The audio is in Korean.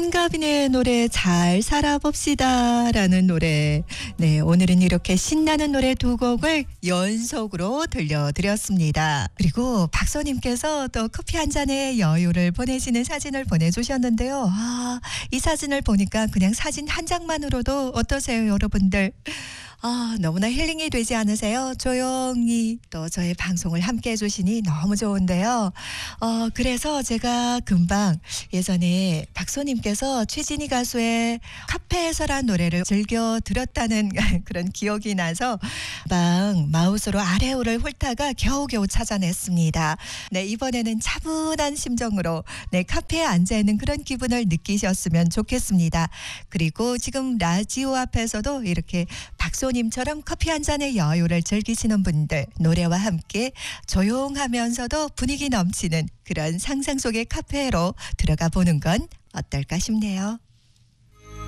한가빈의 노래 잘 살아봅시다라는 노래. 네, 오늘은 이렇게 신나는 노래 두 곡을 연속으로 들려드렸습니다. 그리고 박소님께서 또 커피 한 잔의 여유를 보내시는 사진을 보내주셨는데요. 이 사진을 보니까 그냥 사진 한 장만으로도 어떠세요, 여러분들? 너무나 힐링이 되지 않으세요? 조용히 또 저의 방송을 함께 해주시니 너무 좋은데요. 그래서 제가 금방 예전에 박소님께서 최진희 가수의 카페에서란 노래를 즐겨 들었다는 그런 기억이 나서 금방 마우스로 아래오를 훑다가 겨우겨우 찾아냈습니다. 네, 이번에는 차분한 심정으로 카페에 앉아있는 그런 기분을 느끼셨으면 좋겠습니다. 그리고 지금 라디오 앞에서도 이렇게 박소님처럼 커피 한 잔의 여유를 즐기시는 분들, 노래와 함께 조용하면서도 분위기 넘치는 그런 상상 속의 카페로 들어가 보는 건 어떨까 싶네요.